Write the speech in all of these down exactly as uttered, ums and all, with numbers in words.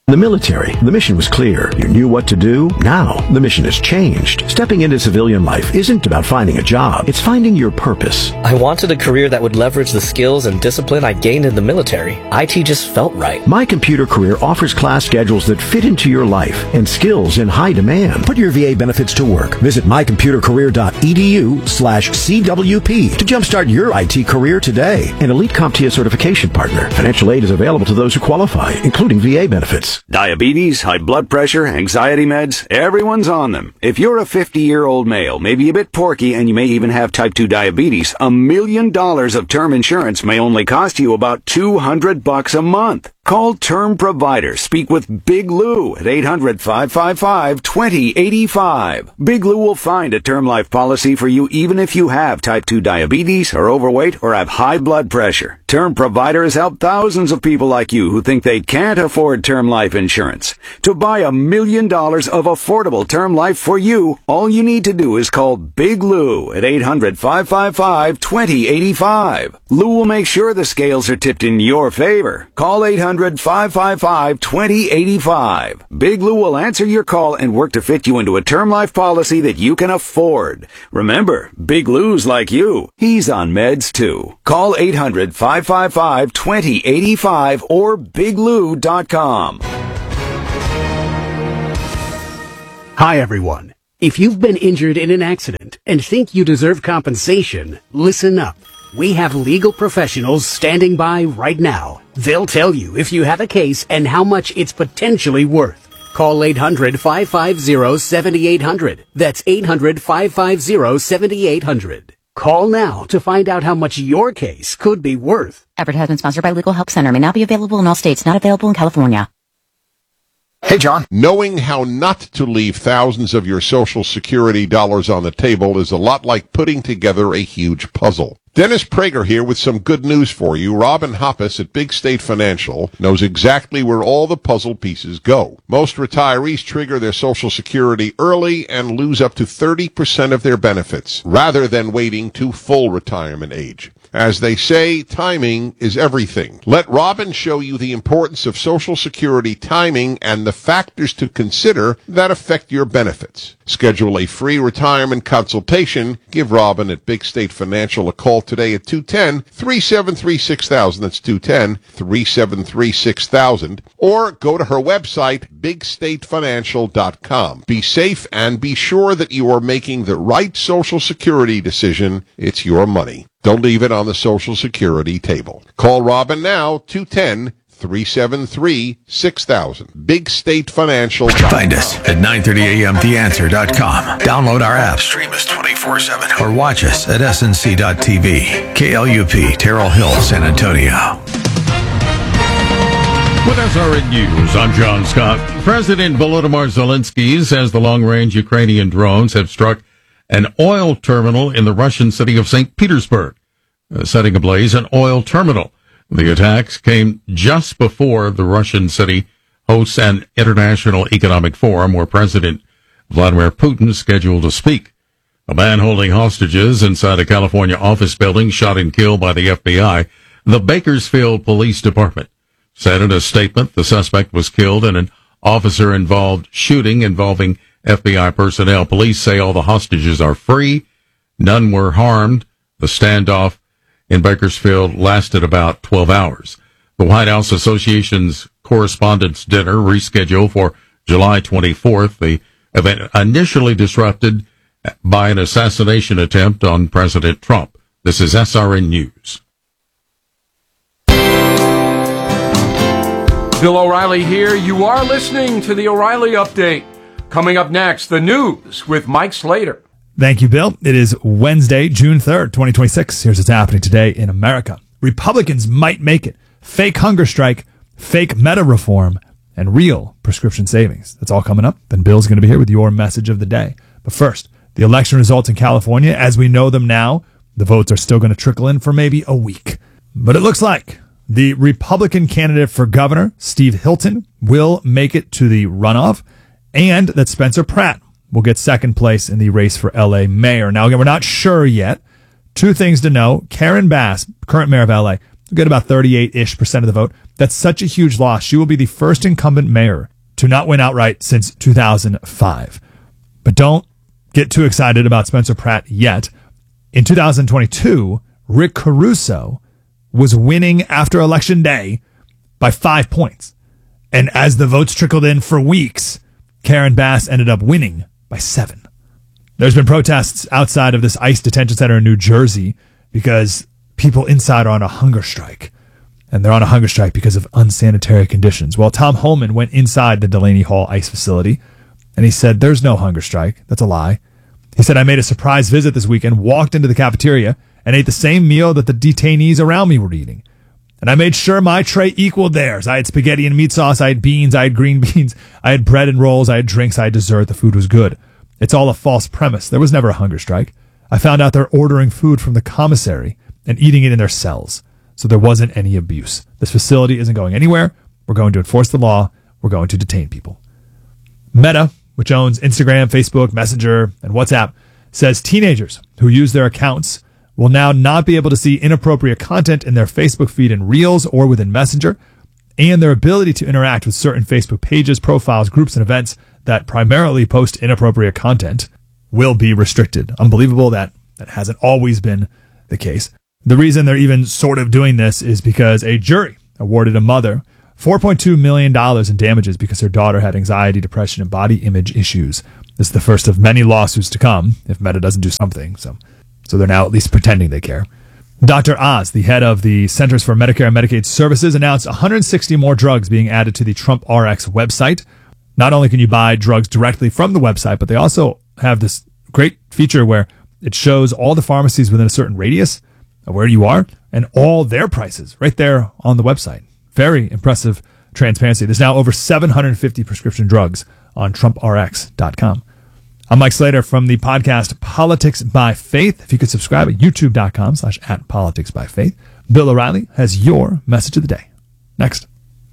In the military, the mission was clear. You knew what to do. Now, the mission has changed. Stepping into civilian life isn't about finding a job. It's finding your purpose. I wanted a career that would leverage the skills and discipline I gained in the military. I T just felt right. My Computer Career offers class schedules that fit into your life and skills in high demand. Put your V A benefits to work. Visit mycomputercareer.edu slash CWP to jumpstart your I T career today. An Elite CompTIA certification partner. Financial aid is available to those who qualify, including V A benefits. Diabetes, high blood pressure, anxiety meds, everyone's on them. If you're a fifty-year-old male, maybe a bit porky, and you may even have type two diabetes, a million dollars of term insurance may only cost you about two hundred bucks a month. Call Term Provider. Speak with Big Lou at eight hundred, five five five, two zero eight five. Big Lou will find a term life policy for you even if you have type two diabetes, are overweight, or have high blood pressure. Term Provider has helped thousands of people like you who think they can't afford term life insurance. To buy a million dollars of affordable term life for you, all you need to do is call Big Lou at eight hundred, five five five, two zero eight five. Lou will make sure the scales are tipped in your favor. Call eight hundred, five five five, two zero eight five. Big Lou will answer your call and work to fit you into a term life policy that you can afford. Remember, Big Lou's like you. He's on meds too. Call eight hundred, five five five, two zero eight five or big lou dot com. Hi, everyone. If you've been injured in an accident and think you deserve compensation, listen up. We have legal professionals standing by right now. They'll tell you if you have a case and how much it's potentially worth. Call eight hundred, five five zero, seven eight zero zero. That's eight hundred, five five zero, seven eight zero zero. Call now to find out how much your case could be worth. Advertisement sponsored by Legal Help Center. May not be available in all states. Not available in California. Hey, John. Knowing how not to leave thousands of your Social Security dollars on the table is a lot like putting together a huge puzzle. Dennis Prager here with some good news for you. Robin Hoppus at Big State Financial knows exactly where all the puzzle pieces go. Most retirees trigger their Social Security early and lose up to thirty percent of their benefits, rather than waiting to full retirement age. As they say, timing is everything. Let Robin show you the importance of Social Security timing and the factors to consider that affect your benefits. Schedule a free retirement consultation. Give Robin at Big State Financial a call today at two one zero, three seven three, six thousand. That's two one zero, three seven three, six thousand. Or go to her website, big state financial dot com. Be safe and be sure that you are making the right Social Security decision. It's your money. Don't leave it on the Social Security table. Call Robin now, two one zero, three seven three, six thousand. Big State Financial. Find us at nine thirty a m the answer dot com. Download our app, stream us twenty-four seven, or watch us at S N C dot T V. K L U P, Terrell Hill, San Antonio. With S R N News, I'm John Scott. President Volodymyr Zelensky says the long-range Ukrainian drones have struck an oil terminal in the Russian city of Saint Petersburg, uh, setting ablaze an oil terminal. The attacks came just before the Russian city hosts an international economic forum where President Vladimir Putin is scheduled to speak. A man holding hostages inside a California office building shot and killed by the F B I. The Bakersfield Police Department said in a statement the suspect was killed in an officer-involved shooting involving F B I personnel. Police say all the hostages are free. None were harmed. The standoff in Bakersfield lasted about twelve hours. The White House Association's Correspondents' Dinner rescheduled for July twenty-fourth. The event initially disrupted by an assassination attempt on President Trump. This is S R N News. Bill O'Reilly here. You are listening to the O'Reilly Update. Coming up next, the news with Mike Slater. Thank you, Bill. It is Wednesday, June third, twenty twenty-six. Here's what's happening today in America. Republicans might make it. Fake hunger strike, fake meta reform, and real prescription savings. That's all coming up. And Bill's going to be here with your message of the day. But first, the election results in California, as we know them now, the votes are still going to trickle in for maybe a week. But it looks like the Republican candidate for governor, Steve Hilton, will make it to the runoff, and that Spencer Pratt will get second place in the race for L A mayor. Now, again, we're not sure yet. Two things to know. Karen Bass, current mayor of L A, get about thirty-eight-ish percent of the vote. That's such a huge loss. She will be the first incumbent mayor to not win outright since two thousand five. But don't get too excited about Spencer Pratt yet. In two thousand twenty-two, Rick Caruso was winning after Election Day by five points. And as the votes trickled in for weeks, Karen Bass ended up winning by seven. There's been protests outside of this ICE detention center in New Jersey because people inside are on a hunger strike. And they're on a hunger strike because of unsanitary conditions. Well, Tom Holman went inside the Delaney Hall ICE facility, and he said, there's no hunger strike. That's a lie. He said, I made a surprise visit this weekend, walked into the cafeteria, and ate the same meal that the detainees around me were eating. And I made sure my tray equaled theirs. I had spaghetti and meat sauce. I had beans. I had green beans. I had bread and rolls. I had drinks. I had dessert. The food was good. It's all a false premise. There was never a hunger strike. I found out they're ordering food from the commissary and eating it in their cells. So there wasn't any abuse. This facility isn't going anywhere. We're going to enforce the law. We're going to detain people. Meta, which owns Instagram, Facebook, Messenger, and WhatsApp, says teenagers who use their accounts will now not be able to see inappropriate content in their Facebook feed in Reels or within Messenger, and their ability to interact with certain Facebook pages, profiles, groups, and events that primarily post inappropriate content will be restricted. Unbelievable that that hasn't always been the case. The reason they're even sort of doing this is because a jury awarded a mother four point two million dollars in damages because her daughter had anxiety, depression, and body image issues. This is the first of many lawsuits to come if Meta doesn't do something. So, so they're now at least pretending they care. Doctor Oz, the head of the Centers for Medicare and Medicaid Services, announced one hundred sixty more drugs being added to the Trump R X website. Not only can you buy drugs directly from the website, but they also have this great feature where it shows all the pharmacies within a certain radius of where you are and all their prices right there on the website. Very impressive transparency. There's now over seven hundred fifty prescription drugs on Trump R X dot com. I'm Mike Slater from the podcast Politics by Faith. If you could subscribe at youtube.com slash at politics by faith. Bill O'Reilly has your message of the day. Next.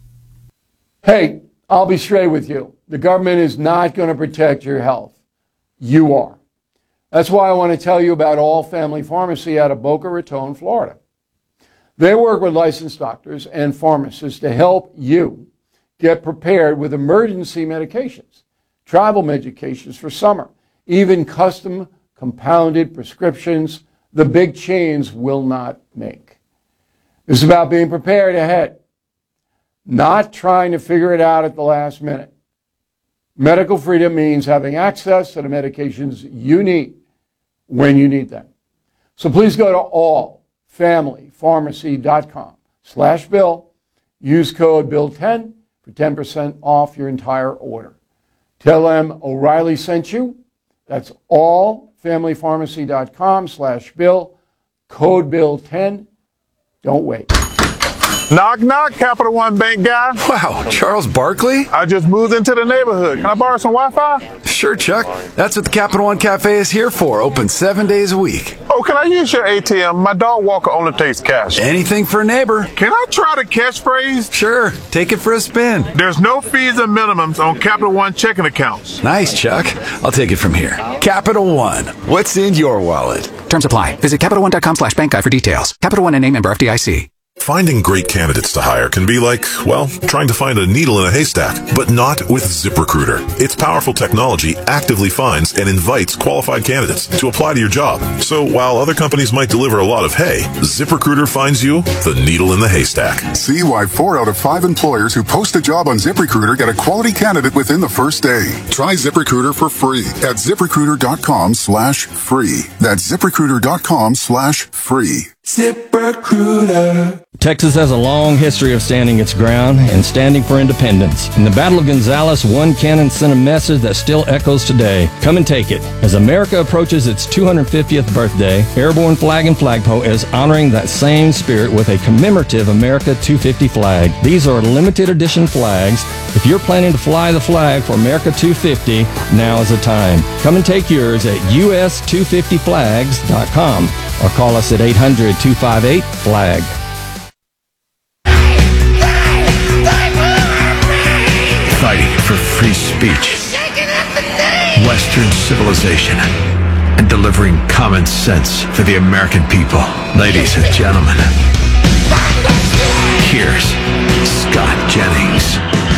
Hey, I'll be straight with you. The government is not going to protect your health. You are. That's why I want to tell you about All Family Pharmacy out of Boca Raton, Florida. They work with licensed doctors and pharmacists to help you get prepared with emergency medications, travel medications for summer, even custom compounded prescriptions the big chains will not make. This is about being prepared ahead, not trying to figure it out at the last minute. Medical freedom means having access to the medications you need when you need them. So please go to allfamilypharmacy.com slash bill. Use code bill ten for ten percent off your entire order. Tell them O'Reilly sent you. That's allfamilypharmacy.com slash bill. Code bill ten. Don't wait. Knock, knock, Capital One Bank guy. Wow, Charles Barkley? I just moved into the neighborhood. Can I borrow some Wi-Fi? Sure, Chuck. That's what the Capital One Cafe is here for. Open seven days a week. Oh, can I use your A T M? My dog walker only takes cash. Anything for a neighbor. Can I try the catchphrase? Sure. Take it for a spin. There's no fees and minimums on Capital One checking accounts. Nice, Chuck. I'll take it from here. Capital One. What's in your wallet? Terms apply. Visit CapitalOne.com slash bank guide for details. Capital One N A member F D I C. Finding great candidates to hire can be like, well, trying to find a needle in a haystack, but not with ZipRecruiter. Its powerful technology actively finds and invites qualified candidates to apply to your job. So while other companies might deliver a lot of hay, ZipRecruiter finds you the needle in the haystack. See why four out of five employers who post a job on ZipRecruiter get a quality candidate within the first day. Try ZipRecruiter for free at ZipRecruiter.com slash free. That's ZipRecruiter.com slash free. ZipRecruiter. Texas has a long history of standing its ground and standing for independence. In the Battle of Gonzales, one cannon sent a message that still echoes today. Come and take it. As America approaches its two hundred fiftieth birthday, Airborne Flag and Flagpole is honoring that same spirit with a commemorative America two fifty flag. These are limited edition flags. If you're planning to fly the flag for America two fifty, now is the time. Come and take yours at U S two fifty flags dot com or call us at eight hundred, two five eight, flag. Fighting for free speech, Western civilization, and delivering common sense for the American people. Ladies and gentlemen, Here's Scott Jennings.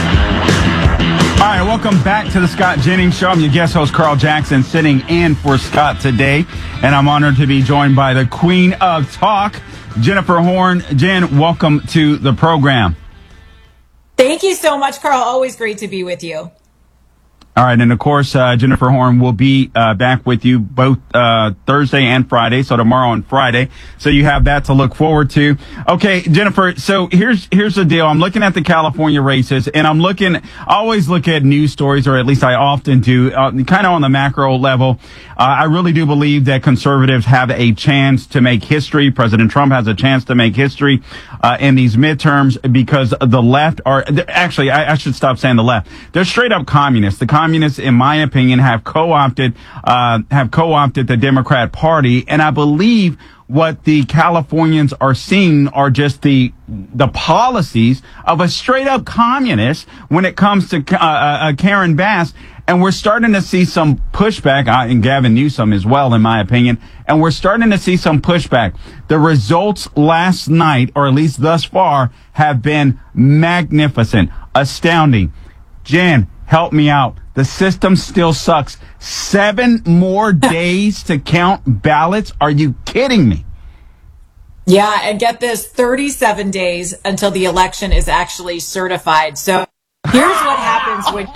All right, welcome back to the Scott Jennings Show. I'm your guest host, Carl Jackson, sitting in for Scott today. And I'm honored to be joined by the Queen of Talk, Jennifer Horn. Jen, welcome to the program. Thank you so much, Carl. Always great to be with you. All right, and of course, uh, Jennifer Horn will be uh, back with you both uh, Thursday and Friday, so tomorrow and Friday. So you have that to look forward to. Okay, Jennifer, so here's here's the deal. I'm looking at the California races, and I'm looking, I always look at news stories, or at least I often do, uh, kind of on the macro level. Uh, I really do believe that conservatives have a chance to make history. President Trump has a chance to make history uh, in these midterms because the left are, actually, I, I should stop saying the left. They're straight up communists. The communists, in my opinion, have co-opted, uh, have co-opted the Democrat Party. And I believe what the Californians are seeing are just the, the policies of a straight up communist when it comes to, uh, uh, Karen Bass. And we're starting to see some pushback, uh, and Gavin Newsom as well, in my opinion. And we're starting to see some pushback. The results last night, or at least thus far, have been magnificent, astounding. Jen, help me out. The system still sucks. Seven more days to count ballots? Are you kidding me? Yeah, and get this, thirty-seven days until the election is actually certified. So here's what happens when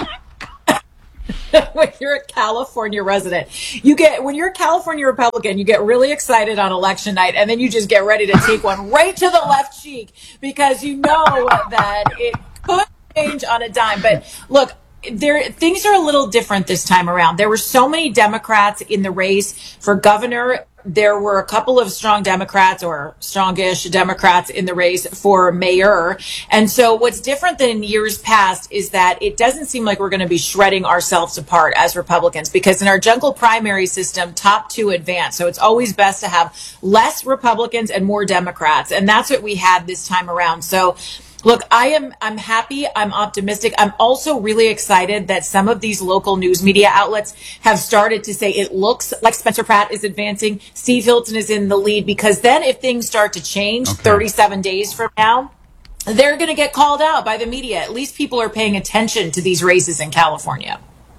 when you're a California resident. You get, when you're a California Republican, you get really excited on election night, and then you just get ready to take one right to the left cheek because you know that it could change on a dime. But look, there, things are a little different this time around. There were so many Democrats in the race for governor. There were a couple of strong Democrats or strongish Democrats in the race for mayor. And so what's different than in years past is that it doesn't seem like we're going to be shredding ourselves apart as Republicans, because in our jungle primary system, top two advance. So it's always best to have less Republicans and more Democrats. And that's what we had this time around. So look, I am, I'm happy. I'm optimistic. I'm also really excited that some of these local news media outlets have started to say it looks like Spencer Pratt is advancing. Steve Hilton is in the lead, because then if things start to change okay. thirty-seven days from now, they're going to get called out by the media. At least people are paying attention to these races in California.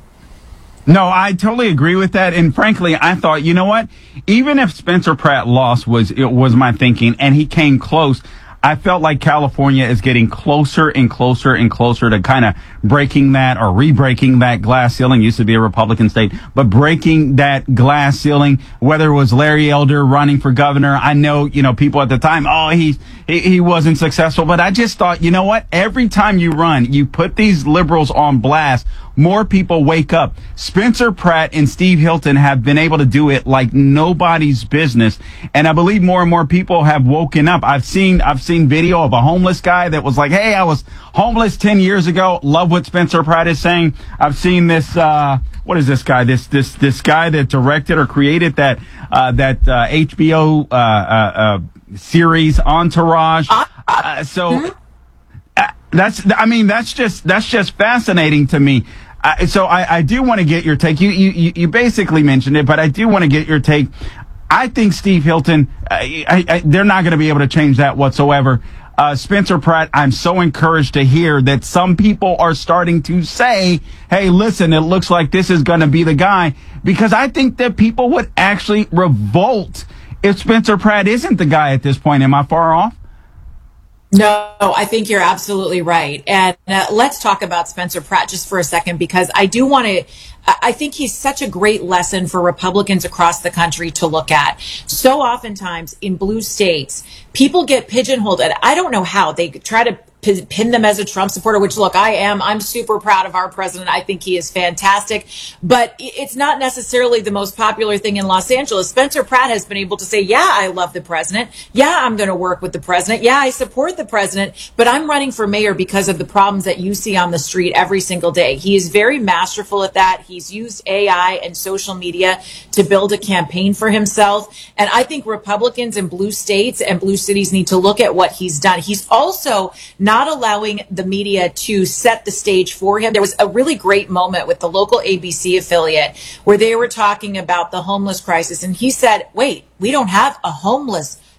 No, I totally agree with that. And frankly, I thought, you know what? Even if Spencer Pratt lost, was, it was my thinking, and he came close, I felt like California is getting closer and closer and closer to kind of breaking that, or re-breaking that glass ceiling. Used to be a Republican state, but breaking that glass ceiling, whether it was Larry Elder running for governor. I know, you know, people at the time, oh, he, he, he wasn't successful, but I just thought, you know what? Every time you run, you put these liberals on blast, more people wake up. Spencer Pratt and Steve Hilton have been able to do it like nobody's business. And I believe more and more people have woken up. I've seen, I've seen video of a homeless guy that was like, hey, I was homeless ten years ago. Love what Spencer Pratt is saying. I've seen this, uh, what is this guy? This, this, this guy that directed or created that, uh, that, uh, H B O, uh, uh, uh series Entourage. Uh, so, mm-hmm. That's, I mean, that's just, that's just fascinating to me. Uh, so I, I do want to get your take. You, you, you basically mentioned it, but I do want to get your take. I think Steve Hilton, uh, I, I, they're not going to be able to change that whatsoever. Uh, Spencer Pratt, I'm so encouraged to hear that some people are starting to say, hey, listen, it looks like this is going to be the guy, because I think that people would actually revolt if Spencer Pratt isn't the guy at this point. Am I far off? No, I think you're absolutely right. And uh, let's talk about Spencer Pratt just for a second, because I do want to, I think he's such a great lesson for Republicans across the country to look at. So oftentimes in blue states, people get pigeonholed, and I don't know how they try to pin them as a Trump supporter, which, look, I am. I'm super proud of our president. I think he is fantastic. But it's not necessarily the most popular thing in Los Angeles. Spencer Pratt has been able to say, yeah, I love the president. Yeah, I'm going to work with the president. Yeah, I support the president. But I'm running for mayor because of the problems that you see on the street every single day. He is very masterful at that. He's used A I and social media to build a campaign for himself. And I think Republicans in blue states and blue cities need to look at what he's done. He's also not not allowing the media to set the stage for him. There was a really great moment with the local A B C affiliate where they were talking about the homeless crisis. And he said, wait, we don't have a homeless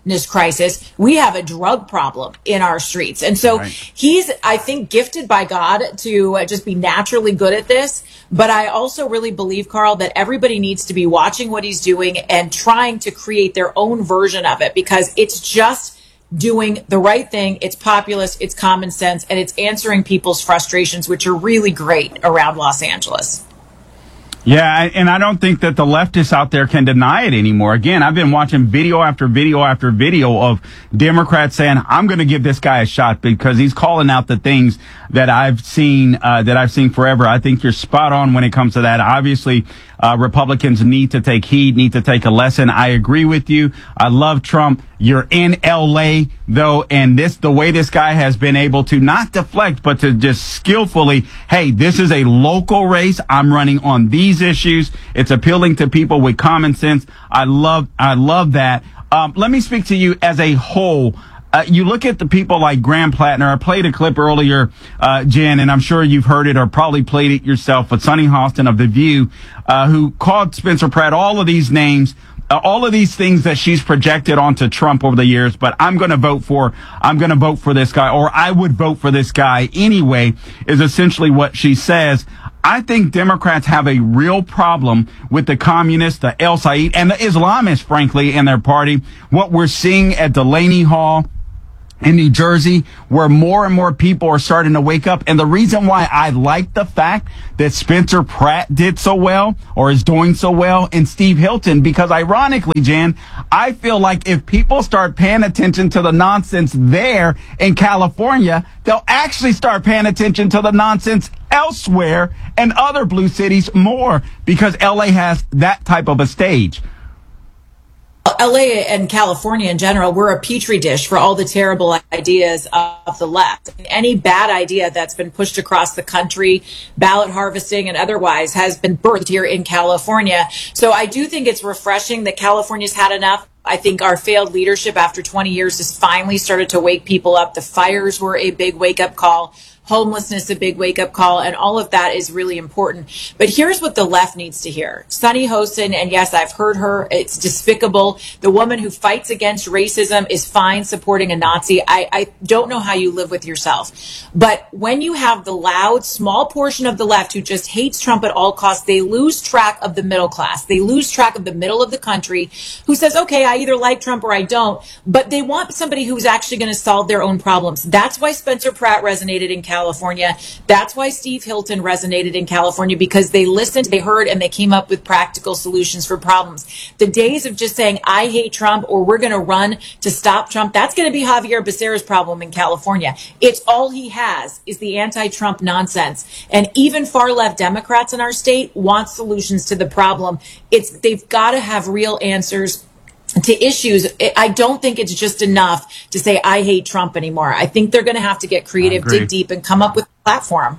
crisis. We have a drug problem in our streets. And so right. he's, I think, gifted by God to uh, just be naturally good at this. But I also really believe, Carl, that everybody needs to be watching what he's doing and trying to create their own version of it, because it's just doing the right thing. It's populist, it's common sense, and it's answering people's frustrations, which are really great around Los Angeles. Yeah, and I don't think that the leftists out there can deny it anymore. Again, I've been watching video after video after video of Democrats saying, I'm going to give this guy a shot because he's calling out the things that I've seen, uh, that I've seen forever. I think you're spot on when it comes to that. Obviously, uh, Republicans need to take heed, need to take a lesson. I agree with you. I love Trump. You're in L A, though, and this, the way this guy has been able to not deflect, but to just skillfully, hey, this is a local race. I'm running on these issues. It's appealing to people with common sense. I love, I love that. Um, let me speak to you as a whole. Uh, you look at the people like Graham Plattner. I played a clip earlier, uh, Jen, and I'm sure you've heard it or probably played it yourself with Sonny Hostin of The View, uh, who called Spencer Pratt all of these names, uh, all of these things that she's projected onto Trump over the years. But I'm going to vote for, I'm going to vote for this guy, or I would vote for this guy anyway, is essentially what she says. I think Democrats have a real problem with the communists, the El Said, and the Islamists, frankly, in their party. What we're seeing at Delaney Hall in New Jersey, where more and more people are starting to wake up. And the reason why I like the fact that Spencer Pratt did so well, or is doing so well, and Steve Hilton, because ironically, Jan, I feel like if people start paying attention to the nonsense there in California, they'll actually start paying attention to the nonsense elsewhere and other blue cities more, because L A has that type of a stage. L A and California in general, we're a petri dish for all the terrible ideas of the left. Any bad idea that's been pushed across the country, ballot harvesting and otherwise, has been birthed here in California. So I do think it's refreshing that California's had enough. I think our failed leadership after twenty years has finally started to wake people up. The fires were a big wake-up call. Homelessness, a big wake-up call, and all of that is really important. But here's what the left needs to hear. Sonny Hostin, and yes, I've heard her, it's despicable. The woman who fights against racism is fine supporting a Nazi. I, I don't know how you live with yourself. But when you have the loud, small portion of the left who just hates Trump at all costs, they lose track of the middle class. They lose track of the middle of the country who says, okay, I either like Trump or I don't, but they want somebody who's actually going to solve their own problems. That's why Spencer Pratt resonated in California. That's why Steve Hilton resonated in California, because they listened, they heard, and they came up with practical solutions for problems. The days of just saying, I hate Trump, or we're going to run to stop Trump, that's going to be Javier Becerra's problem in California. It's all he has is the anti-Trump nonsense. And even far left Democrats in our state want solutions to the problem. It's, they've got to have real answers to issues. I don't think it's just enough to say, I hate Trump anymore. I think they're going to have to get creative, dig deep, and come up with a platform.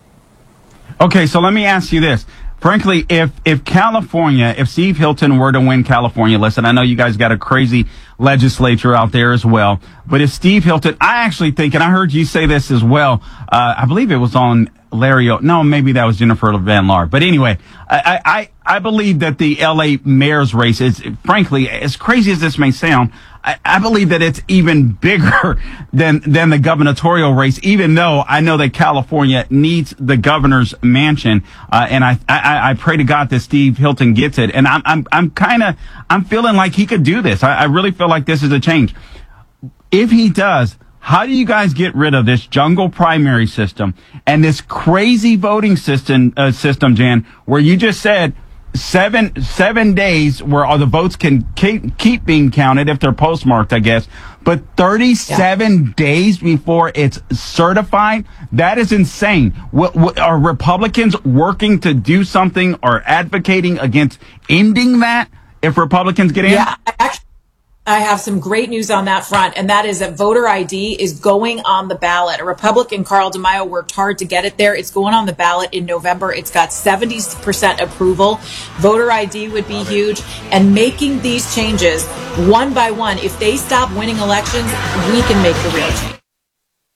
Okay, so let me ask you this. Frankly, if if California, if Steve Hilton were to win California, listen, I know you guys got a crazy legislature out there as well, but if Steve Hilton, I actually think, and I heard you say this as well, uh, I believe it was on Larry, o- no, maybe that was Jennifer Van Laar. But anyway, I, I, I believe that the L A mayor's race is, frankly, as crazy as this may sound, I, I believe that it's even bigger than, than the gubernatorial race, even though I know that California needs the governor's mansion. Uh, and I, I, I pray to God that Steve Hilton gets it. And I'm, I'm, I'm kind of, I'm feeling like he could do this. I, I really feel like this is a change. If he does, how do you guys get rid of this jungle primary system and this crazy voting system, uh, system, Jan, where you just said seven, seven days where all the votes can keep, keep being counted if they're postmarked, I guess, but thirty-seven yeah. days before it's certified? That is insane. What, what, are Republicans working to do something or advocating against ending that if Republicans get in? Yeah, actually, I have some great news on that front, and that is that voter I D is going on the ballot. A Republican, Carl DeMaio, worked hard to get it there. It's going on the ballot in November. It's got seventy percent approval. Voter I D would be huge. And making these changes one by one, if they stop winning elections, we can make the real change.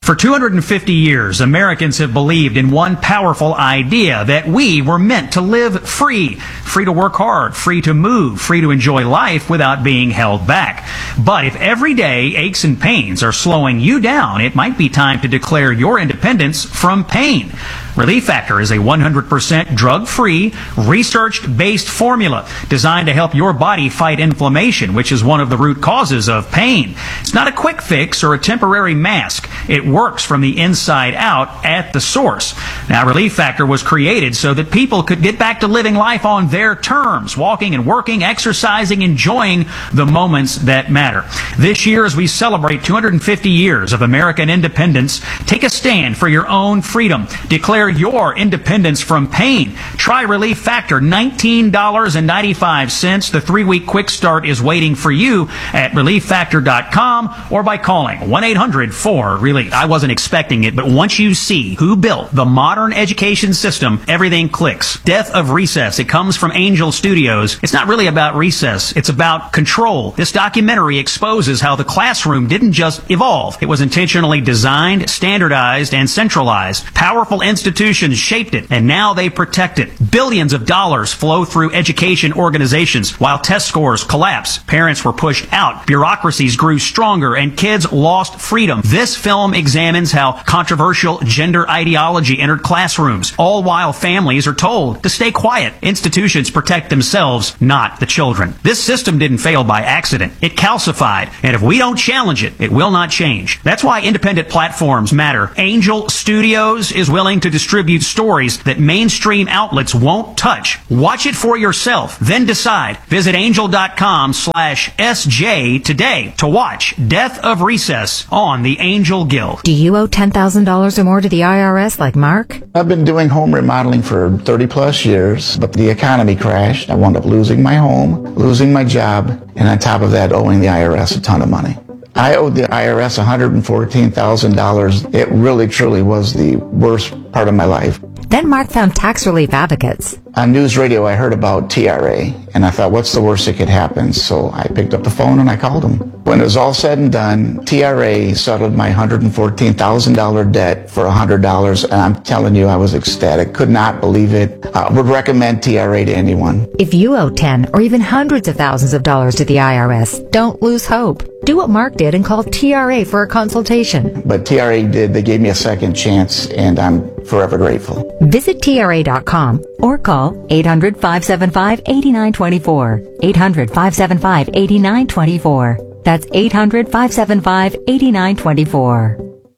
For two hundred fifty years, Americans have believed in one powerful idea, that we were meant to live free. Free to work hard, free to move, free to enjoy life without being held back. But if everyday aches and pains are slowing you down, it might be time to declare your independence from pain. Relief Factor is a one hundred percent drug-free, research-based formula designed to help your body fight inflammation, which is one of the root causes of pain. It's not a quick fix or a temporary mask. It works from the inside out at the source. Now, Relief Factor was created so that people could get back to living life on their terms, walking and working, exercising, enjoying the moments that matter. This year, as we celebrate two hundred fifty years of American independence, take a stand for your own freedom. Declare your independence from pain. Try Relief Factor, nineteen dollars and ninety-five cents. The three-week quick start is waiting for you at relief factor dot com or by calling one eight hundred four relief. I wasn't expecting it, but once you see who built the modern education system, everything clicks. Death of Recess. It comes from Angel Studios. It's not really about recess. It's about control. This documentary exposes how the classroom didn't just evolve. It was intentionally designed, standardized, and centralized. Powerful institutions shaped it, and now they protect it. Billions of dollars flow through education organizations while test scores collapse. Parents were pushed out. Bureaucracies grew stronger, and kids lost freedom. This film examines how controversial gender ideology entered classrooms, all while families are told to stay quiet. Institutions protect themselves, not the children. This system didn't fail by accident. It calcified, and if we don't challenge it, it will not change. That's why independent platforms matter. Angel Studios is willing to distribute stories that mainstream outlets won't touch. Watch it for yourself, then decide. Visit angel dot com slash S J today to watch Death of Recess on the Angel Guild. Do you owe ten thousand dollars or more to the I R S like Mark? I've been doing home remodeling for thirty plus years, but the economy crashed. I wound up losing my home, losing my job, and on top of that, owing the I R S a ton of money. I owed the I R S one hundred fourteen thousand dollars. It really, truly was the worst part of my life. Then Mark found Tax Relief Advocates. On news radio, I heard about T R A, and I thought, what's the worst that could happen? So I picked up the phone and I called them. When it was all said and done, T R A settled my one hundred fourteen thousand dollars debt for one hundred dollars, and I'm telling you, I was ecstatic. Could not believe it. I would recommend T R A to anyone. If you owe ten or even hundreds of thousands of dollars to the I R S, don't lose hope. Do what Mark did and call T R A for a consultation. But T R A did. They gave me a second chance, and I'm forever grateful. Visit T R A dot com or call eight hundred, five seven five, eight nine two four. eight hundred, five seven five, eight nine two four. That's eight hundred, five seven five, eight nine two four.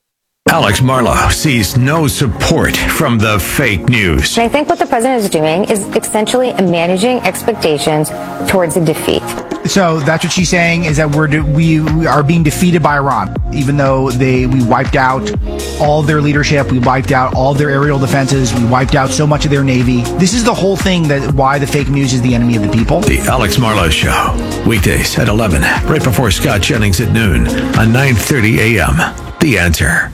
Alex Marlow sees no support from the fake news. And I think what the president is doing is essentially managing expectations towards a defeat. So that's what she's saying, is that we're de- we, we are being defeated by Iran, even though they we wiped out all their leadership, we wiped out all their aerial defenses, we wiped out so much of their navy. This is the whole thing, that why the fake news is the enemy of the people. The Alex Marlow Show, weekdays at eleven, right before Scott Jennings at noon on nine thirty a.m. The Answer.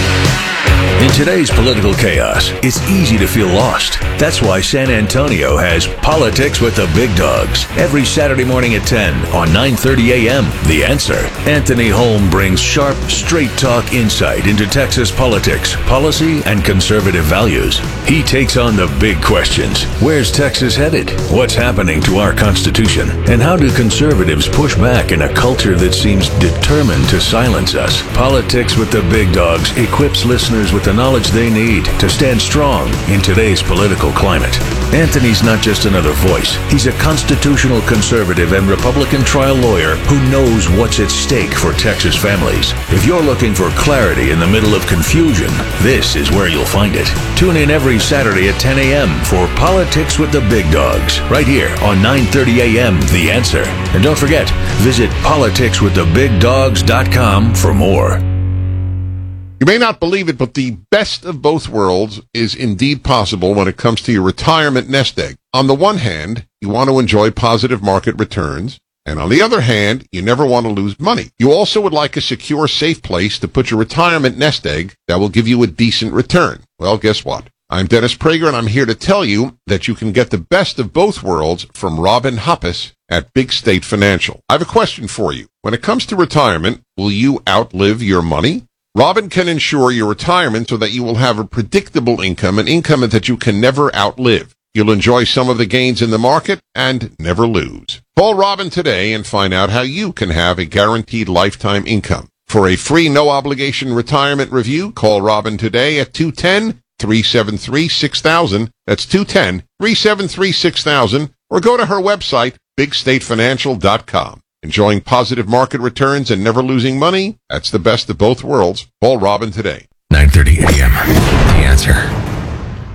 In today's political chaos, it's easy to feel lost. That's why San Antonio has Politics with the Big Dogs every Saturday morning at ten on nine thirty a.m. The Answer. Anthony Holm brings sharp, straight talk insight into Texas politics, policy, and conservative values. He takes on the big questions. Where's Texas headed? What's happening to our Constitution? And how do conservatives push back in a culture that seems determined to silence us? Politics with the Big Dogs equips listeners with the knowledge they need to stand strong in today's political climate. Anthony's not just another voice. He's a constitutional conservative and Republican trial lawyer who knows what's at stake for Texas families. If you're looking for clarity in the middle of confusion, this is where you'll find it. Tune in every Saturday at ten a.m. for Politics with the Big Dogs, right here on nine thirty a.m. The Answer. And don't forget, visit politics with the big dogs dot com for more. You may not believe it, but the best of both worlds is indeed possible when it comes to your retirement nest egg. On the one hand, you want to enjoy positive market returns, and on the other hand, you never want to lose money. You also would like a secure, safe place to put your retirement nest egg that will give you a decent return. Well, guess what? I'm Dennis Prager, and I'm here to tell you that you can get the best of both worlds from Robin Hoppus at Big State Financial. I have a question for you. When it comes to retirement, will you outlive your money? Robin can ensure your retirement so that you will have a predictable income, an income that you can never outlive. You'll enjoy some of the gains in the market and never lose. Call Robin today and find out how you can have a guaranteed lifetime income. For a free, no-obligation retirement review, call Robin today at two one zero, three seven three, six thousand. That's two one zero, three seven three, six thousand. Or go to her website, big state financial dot com. Enjoying positive market returns and never losing money? That's the best of both worlds. Call Robin today. nine thirty a.m. The Answer.